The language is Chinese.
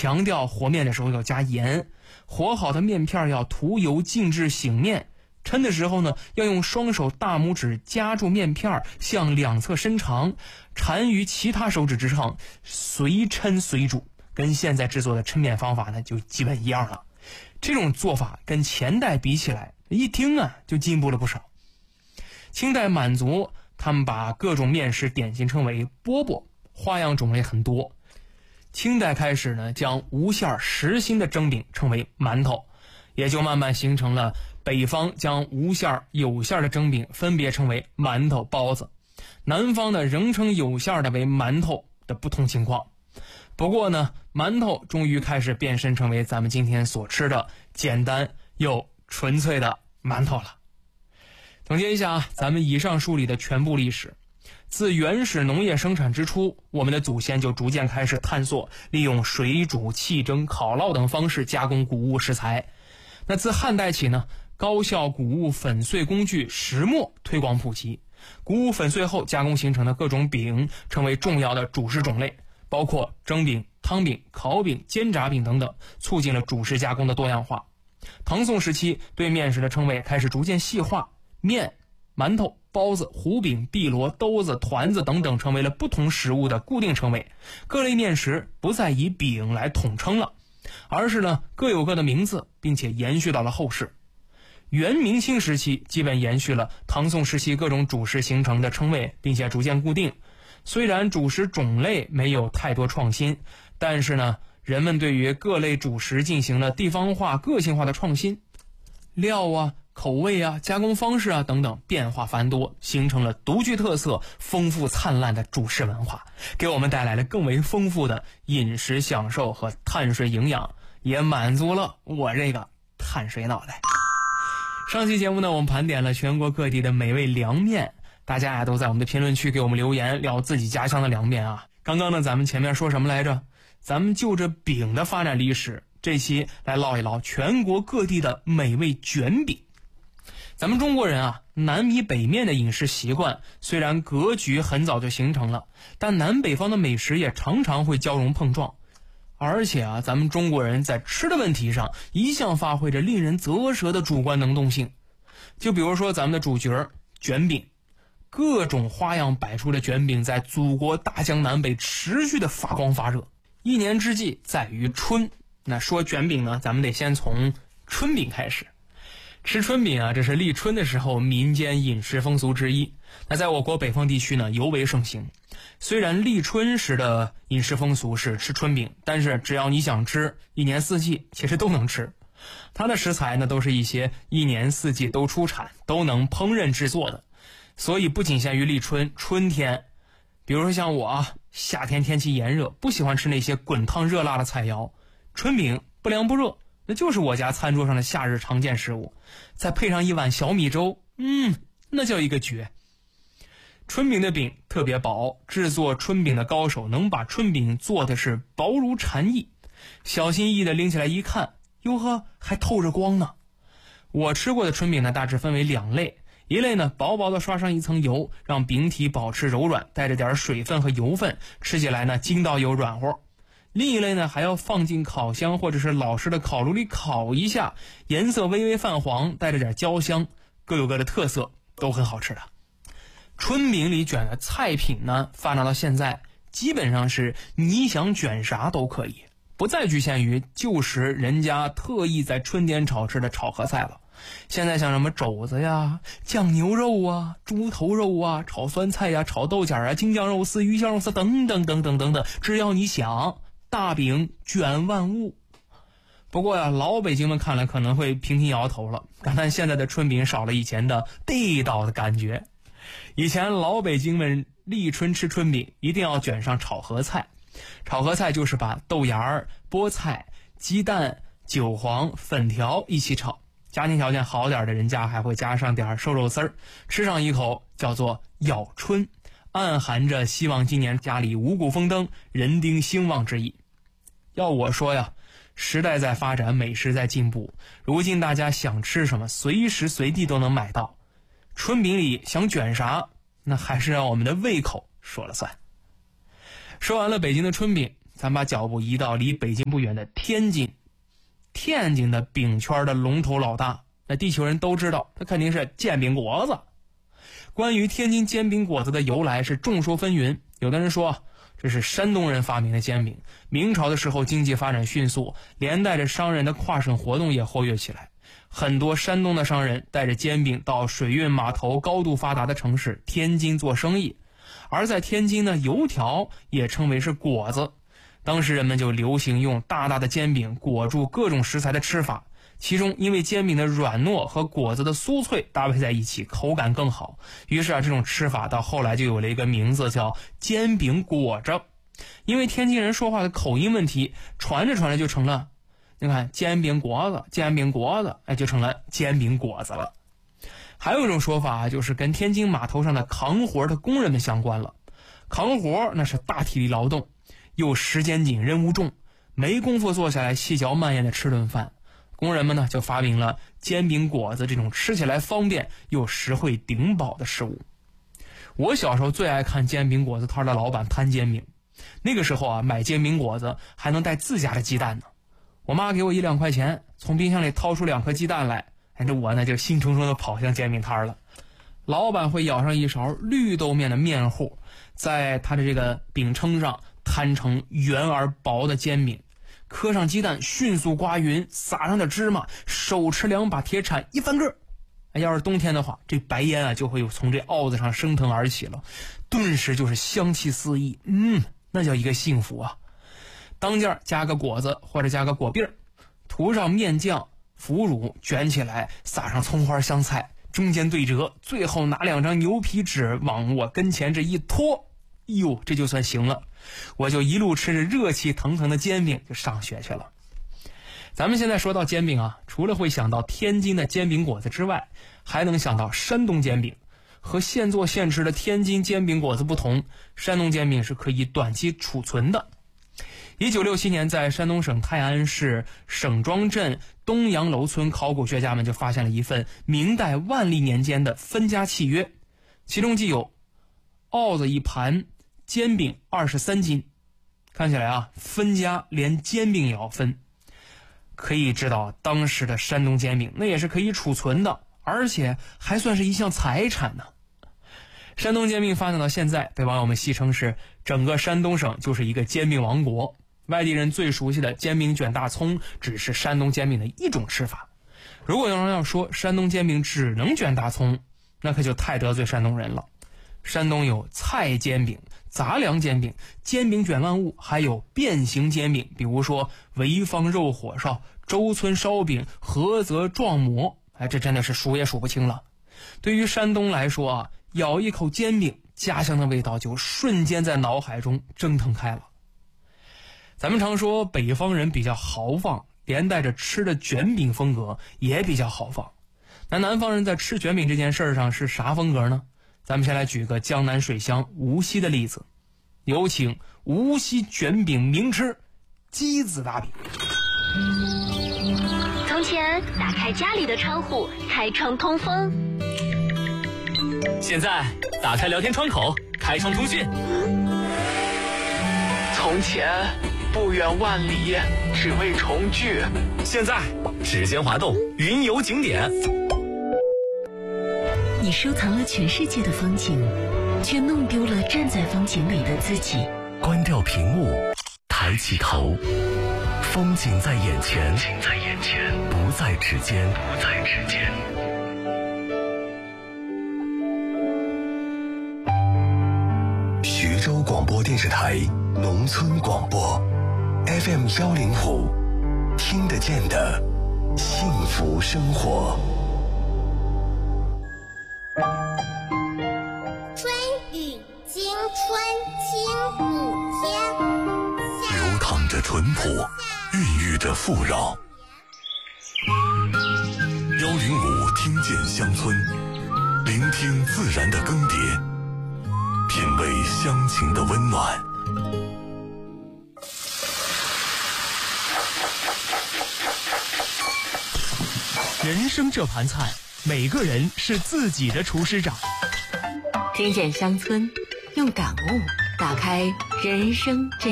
强调和面的时候要加盐，和好的面片要涂油静置醒面。抻的时候呢，要用双手大拇指夹住面片，向两侧伸长，缠于其他手指之上，随抻随煮。跟现在制作的抻面方法呢，就基本一样了。这种做法跟前代比起来，一听啊就进步了不少。清代满族他们把各种面食点心称为饽饽，花样种类很多。清代开始呢，将无馅实心的蒸饼称为馒头，也就慢慢形成了北方将无馅有馅的蒸饼分别称为馒头包子，南方呢仍称有馅的为馒头的不同情况。不过呢，馒头终于开始变身成为咱们今天所吃的简单又纯粹的馒头了。总结一下咱们以上梳理的全部历史。自原始农业生产之初，我们的祖先就逐渐开始探索利用水煮、气蒸、烤烙等方式加工谷物食材。那自汉代起呢，高效谷物粉碎工具石磨推广普及，谷物粉碎后加工形成的各种饼成为重要的主食种类，包括蒸饼、汤饼、烤饼、煎炸饼等等，促进了主食加工的多样化。唐宋时期对面食的称谓开始逐渐细化，面、馒头、包子、糊饼、碧螺、兜子、团子等等成为了不同食物的固定称谓，各类面食不再以饼来统称了，而是呢各有各的名字，并且延续到了后世。元明清时期基本延续了唐宋时期各种主食形成的称谓，并且逐渐固定。虽然主食种类没有太多创新，但是呢人们对于各类主食进行了地方化、个性化的创新，料啊、口味啊、加工方式啊等等变化繁多，形成了独具特色、丰富灿烂的主食文化，给我们带来了更为丰富的饮食享受和碳水营养，也满足了我这个碳水脑袋。上期节目呢，我们盘点了全国各地的美味凉面，大家呀都在我们的评论区给我们留言，聊自己家乡的凉面啊。刚刚呢咱们前面说什么来着？咱们就着饼的发展历史，这期来唠一唠全国各地的美味卷饼。咱们中国人啊，南米北面的饮食习惯虽然格局很早就形成了，但南北方的美食也常常会交融碰撞。而且啊，咱们中国人在吃的问题上一向发挥着令人啧舌的主观能动性。就比如说咱们的主角卷饼，各种花样百出的卷饼在祖国大江南北持续的发光发热。一年之计在于春，那说卷饼呢，咱们得先从春饼开始。吃春饼啊，这是立春的时候民间饮食风俗之一。那在我国北方地区呢，尤为盛行。虽然立春时的饮食风俗是吃春饼，但是只要你想吃，一年四季其实都能吃。它的食材呢，都是一些一年四季都出产、都能烹饪制作的。所以不仅限于立春、春天，比如说像我啊，夏天天气炎热，不喜欢吃那些滚烫热辣的菜肴，春饼不凉不热，那就是我家餐桌上的夏日常见食物，再配上一碗小米粥，那叫一个绝。春饼的饼特别薄，制作春饼的高手能把春饼做的是薄如蝉翼，小心翼翼的拎起来一看，哟呵，还透着光呢。我吃过的春饼呢，大致分为两类，一类呢薄薄的刷上一层油，让饼体保持柔软，带着点水分和油分，吃起来呢筋道又软和。另一类呢还要放进烤箱或者是老式的烤炉里烤一下，颜色微微泛黄，带着点焦香，各有各的特色，都很好吃的。春饼里卷的菜品呢，发展到现在基本上是你想卷啥都可以，不再局限于旧时人家特意在春天炒吃的炒合菜了。现在像什么肘子呀、酱牛肉啊、猪头肉啊、炒酸菜呀、炒豆角啊、京酱肉丝、鱼香肉丝等等等等等等，只要你想，大饼卷万物。不过呀，老北京们看来可能会频频摇头了，感叹现在的春饼少了以前的地道的感觉。以前老北京们立春吃春饼一定要卷上炒合菜，炒合菜就是把豆芽、菠菜、鸡蛋、韭黄、粉条一起炒，家庭条件好点的人家还会加上点瘦肉丝儿，吃上一口叫做咬春，暗含着希望今年家里五谷丰登、人丁兴旺之意。要我说呀，时代在发展，美食在进步，如今大家想吃什么随时随地都能买到，春饼里想卷啥，那还是让我们的胃口说了算。说完了北京的春饼， 咱把脚步移到离北京不远的天津。天津的饼圈的龙头老大，那地球人都知道，它肯定是煎饼果子。关于天津煎饼果子的由来是众说纷纭，有的人说这是山东人发明的煎饼，明朝的时候经济发展迅速，连带着商人的跨省活动也活跃起来，很多山东的商人带着煎饼到水运码头高度发达的城市天津做生意。而在天津呢，油条也称为是果子，当时人们就流行用大大的煎饼裹住各种食材的吃法，其中因为煎饼的软糯和果子的酥脆搭配在一起，口感更好，于是这种吃法到后来就有了一个名字叫煎饼果子。因为天津人说话的口音问题，传着传着就成了，你看煎饼果子，煎饼果子，就成了煎饼果子了。还有一种说法就是跟天津码头上的扛活的工人们相关了。扛活那是大体力劳动，又时间紧任务重，没工夫坐下来细嚼慢咽的吃顿饭，工人们呢就发明了煎饼果子这种吃起来方便又实惠顶饱的食物。我小时候最爱看煎饼果子摊的老板摊煎饼，那个时候买煎饼果子还能带自家的鸡蛋呢。我妈给我1-2块钱，从冰箱里掏出2颗鸡蛋来，这我呢就兴冲冲的跑向煎饼摊了。老板会舀上一勺绿豆面的面糊，在他的这个饼铛上摊成圆而薄的煎饼，磕上鸡蛋，迅速刮匀，撒上点芝麻，手持2把铁铲一翻个。要是冬天的话，这白烟就会从这鏊子上升腾而起了，顿时就是香气四溢，那叫一个幸福啊！当间加个果子或者加个果篦，涂上面酱、腐乳，卷起来，撒上葱花香菜，中间对折，最后拿2张牛皮纸往我跟前这一拖，这就算行了。我就一路吃着热气腾腾的煎饼就上学去了。咱们现在说到煎饼除了会想到天津的煎饼果子之外，还能想到山东煎饼。和现做现吃的天津煎饼果子不同，山东煎饼是可以短期储存的。1967年，在山东省泰安市省庄镇东阳楼村，考古学家们就发现了一份明代万历年间的分家契约，其中既有鏊子1盘，煎饼23斤。看起来分家连煎饼也要分。可以知道当时的山东煎饼那也是可以储存的，而且还算是一项财产呢。山东煎饼发展到现在，被网友们戏称是整个山东省就是一个煎饼王国。外地人最熟悉的煎饼卷大葱只是山东煎饼的一种吃法。如果有人要说山东煎饼只能卷大葱，那可就太得罪山东人了。山东有菜煎饼、杂粮煎饼、煎饼卷万物，还有变形煎饼，比如说潍坊肉火烧、周村烧饼、菏泽撞馍，这真的是数也数不清了。对于山东来说咬一口煎饼，家乡的味道就瞬间在脑海中蒸腾开了。咱们常说北方人比较豪放，连带着吃的卷饼风格也比较豪放。那南方人在吃卷饼这件事上是啥风格呢？咱们先来举个江南水乡无锡的例子，有请无锡卷饼名吃鸡子大饼。 从前打开家里的窗户，开窗通风。 现在打开聊天窗口，开窗通讯。 从前不远万里，只为重聚。 现在指尖滑动，云游景点。 你收藏了全世界的风景，却弄丢了站在风景里的自己。 关掉屏幕，抬起头，风景在眼前，不在指尖。徐州广播电视台农村广播 FM 105，听得见的幸福生活。 春雨惊春清谷天， 流淌着淳朴，孕育着富饶。105听见乡村，聆听自然的更迭，品味乡情的温暖。 人生这盘菜，每个人是自己的厨师长。 听见乡村，用感悟打开人生这